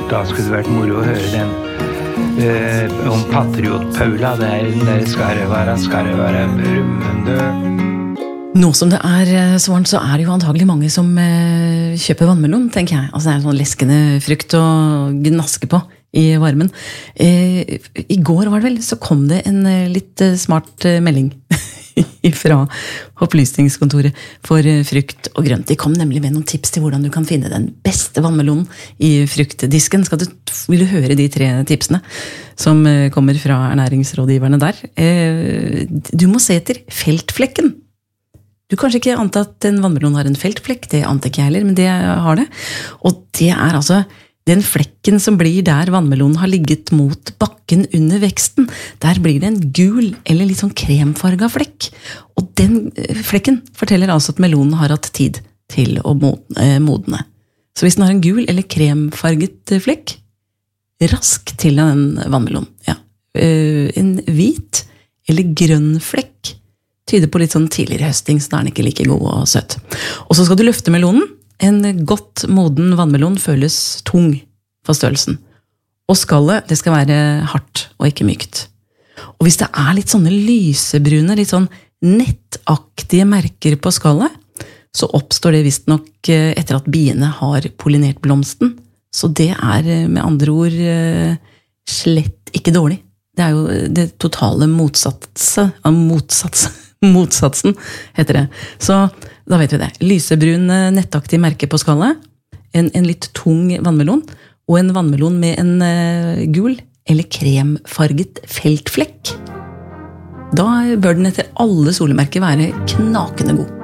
Da skulle det vært moro å høre den om Patriot-Paula. Der skal det være brummende. Nå som det så varmt, så det jo antagelig mange som kjøper vannmelon, tenker jeg. Altså det en sånn leskende frukt å gnaske på i varmen. I går var det vel, så kom det en litt smart melding fra opplysningskontoret for frukt og grønt. De kom nemlig med noen tips til hvordan du kan finne den beste vannmelonen i fruktdisken. Vil du høre de 3 tipsene som kommer fra ernæringsrådgiverne der? Du må se etter feltflekken. Du kanskje ikke ante at en vannmelon har en feltflekk, det ante ikke jeg heller, men det har det. Og det altså den flekken som blir der vannmelonen har ligget mot bakken under veksten. Der blir det en gul eller litt sånn kremfarga flekk. Og den flekken forteller altså at melonen har hatt tid til å modne. Så hvis den har en gul eller kremfarget flekk, rask til den vannmelonen. Ja. En hvit eller grønn flekk tyder på litt sånn tidligere høsting, så da den ikke like god og søt. Og så skal du løfte melonen. En godt moden vannmelon føles tung for størrelsen. Og skallet, det skal være hardt og ikke mykt. Og hvis det litt sånne lysebrune, litt sånn nettaktige merker på skallet, så oppstår det visst nok etter at biene har pollinert blomsten. Så det med andre ord slett ikke dårlig. Det jo det totale motsatsen heter det. Så da vet vi det. Lysebrun nettaktig merke på skallet, en litt tung vannmelon, og en vannmelon med en gul eller kremfarget feltflekk. Da bør den etter alle solemerker være knakende god.